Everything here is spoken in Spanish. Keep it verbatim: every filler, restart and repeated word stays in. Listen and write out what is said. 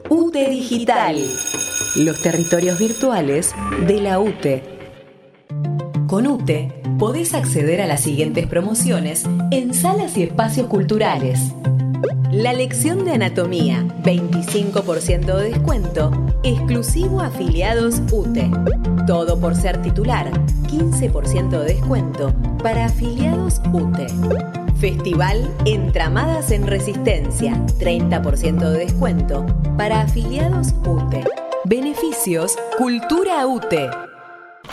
UTE Digital, los territorios virtuales de la UTE. Con UTE podés acceder a las siguientes promociones en salas y espacios culturales. La lección de anatomía, veinticinco por ciento de descuento, exclusivo a afiliados UTE. Todo por ser titular, quince por ciento de descuento para afiliados UTE. Festival Entramadas en Resistencia, treinta por ciento de descuento para afiliados UTE. Beneficios Cultura UTE.